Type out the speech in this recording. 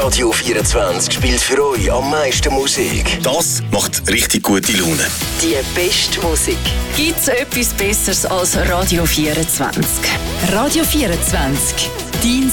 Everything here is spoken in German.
Radio 24 spielt für euch am meisten Musik. Das macht richtig gute Laune. Die beste Musik. Gibt es etwas Besseres als Radio 24? Radio 24. Dein